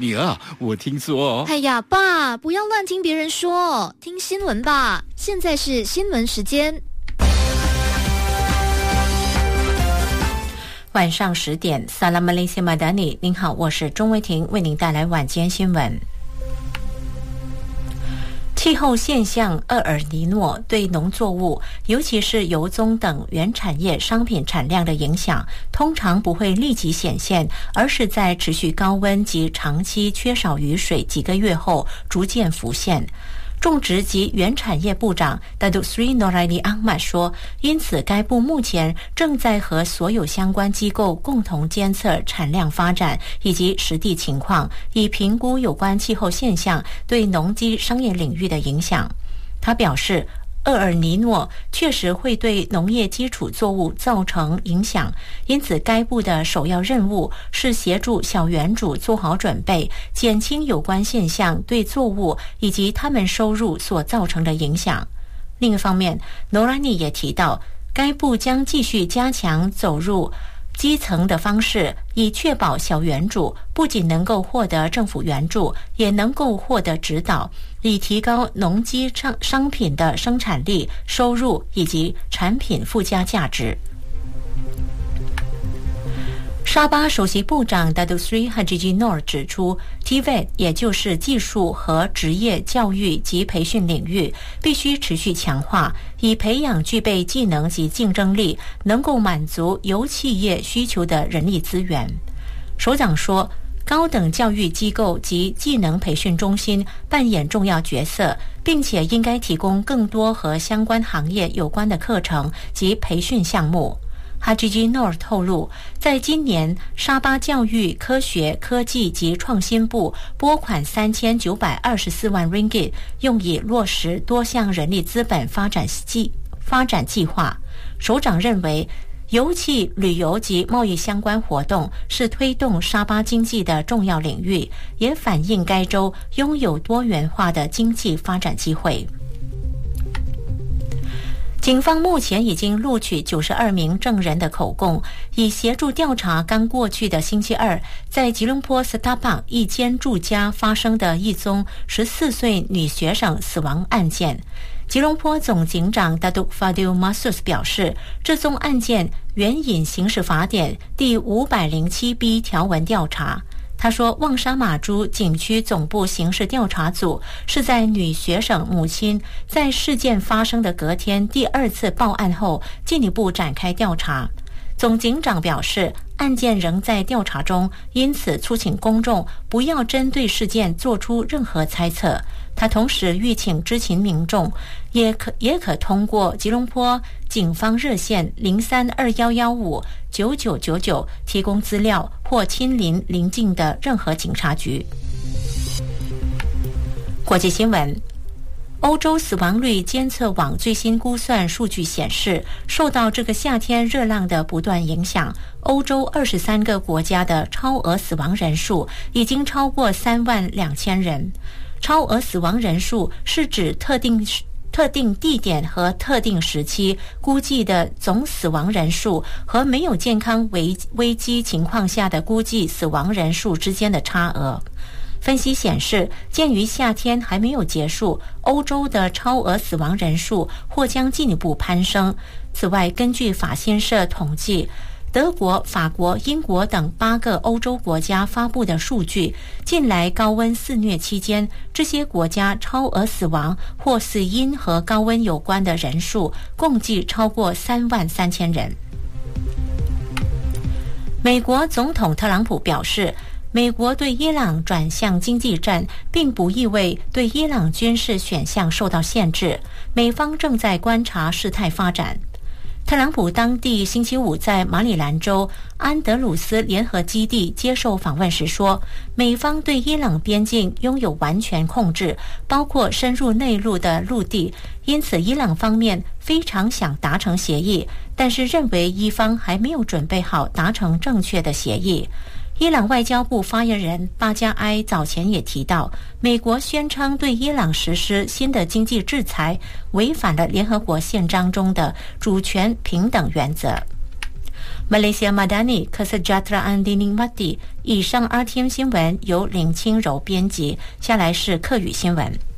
女儿，我听说…… 哎呀，爸，不要乱听别人说，听新闻吧。现在是新闻时间。 晚上10点，萨拉马雷西马达尼，您好，我是钟维婷，为您带来晚间新闻。气候现象厄尔尼诺对农作物，尤其是油棕等原产业商品产量的影响，通常不会立即显现，而是在持续高温及长期缺少雨水几个月后逐渐浮现。种植及原产业部长 Datuk Sri Noraini Ahmad 说，因此该部目前正在和所有相关机构共同监测产量发展以及实地情况，以评估有关气候现象对农机商业领域的影响。他表示，厄尔尼诺确实会对农业基础作物造成影响，因此该部的首要任务是协助小园主做好准备，减轻有关现象对作物以及他们收入所造成的影响。另一方面，诺拉尼也提到，该部将继续加强走入基层的方式，以确保小园主不仅能够获得政府援助，也能够获得指导，以提高农机商品的生产力、收入以及产品附加价值。沙巴首席部长 Datuk Sri Haji Noor 指出 ，TVET 也就是技术和职业教育及培训领域必须持续强化，以培养具备技能及竞争力、能够满足油企业需求的人力资源。首长说，高等教育机构及技能培训中心扮演重要角色，并且应该提供更多和相关行业有关的课程及培训项目。Haji Noor 透露，在今年沙巴教育、科学、科技及创新部拨款3924万 ringgit， 用以落实多项人力资本发展计划。首长认为，油气、旅游及贸易相关活动是推动沙巴经济的重要领域，也反映该州拥有多元化的经济发展机会。警方目前已经录取92名证人的口供，以协助调查刚过去的星期二在吉隆坡斯塔邦一间住家发生的一宗14岁女学生死亡案件。吉隆坡总警长 Datuk Fadil Masus 表示，这宗案件援引刑事法典第 507B 条文调查。他说，旺沙马珠景区总部刑事调查组是在女学生母亲在事件发生的隔天第二次报案后，进一步展开调查。总警长表示，案件仍在调查中，因此促请公众不要针对事件做出任何猜测。他同时吁请知情民众也可通过吉隆坡警方热线0321159999提供资料，或亲临邻近的任何警察局。国际新闻，欧洲死亡率监测网最新估算数据显示，受到这个夏天热浪的不断影响，欧洲23个国家的超额死亡人数已经超过32000人。超额死亡人数是指特定地点和特定时期估计的总死亡人数和没有健康危机情况下的估计死亡人数之间的差额。分析显示，鉴于夏天还没有结束，欧洲的超额死亡人数或将进一步攀升。此外，根据法新社统计，德国、法国、英国等8个欧洲国家发布的数据，近来高温肆虐期间，这些国家超额死亡或死因和高温有关的人数共计超过33000人。美国总统特朗普表示，美国对伊朗转向经济战，并不意味对伊朗军事选项受到限制，美方正在观察事态发展。特朗普当地星期五在马里兰州安德鲁斯联合基地接受访问时说，美方对伊朗边境拥有完全控制，包括深入内陆的陆地，因此伊朗方面非常想达成协议，但是认为伊方还没有准备好达成正确的协议。伊朗外交部发言人巴加埃早前也提到，美国宣称对伊朗实施新的经济制裁，违反了联合国宪章中的主权平等原则。 Malaysia Madani Kesejahteraan Dinikmati。以上 RTM 新闻由林清柔编辑，下来是客语新闻。